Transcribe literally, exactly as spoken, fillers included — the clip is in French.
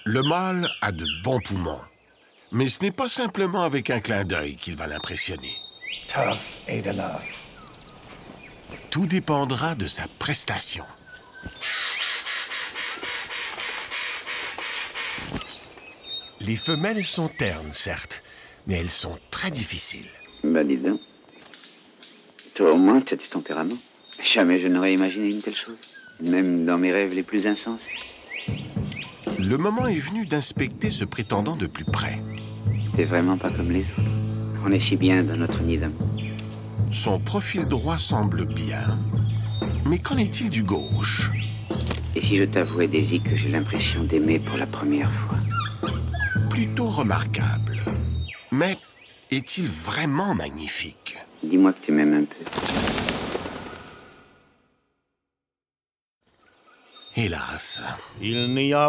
Le mâle a de bons poumons. Mais ce n'est pas simplement avec un clin d'œil qu'il va l'impressionner. Tough ain't enough. Tout dépendra de sa prestation. Les femelles sont ternes, certes, mais elles sont très difficiles. Bah dis donc. Toi au moins, tu as du tempérament. Jamais je n'aurais imaginé une telle chose. Même dans mes rêves les plus insensés. Le moment est venu d'inspecter ce prétendant de plus près. T'es vraiment pas comme les autres. On est si bien dans notre nid d'amour. Son profil droit semble bien. Mais qu'en est-il du gauche? Et si je t'avouais, Daisy, que j'ai l'impression d'aimer pour la première fois? Plutôt remarquable. Mais est-il vraiment magnifique? Dis-moi que tu m'aimes un peu. Hélas. Il n'y a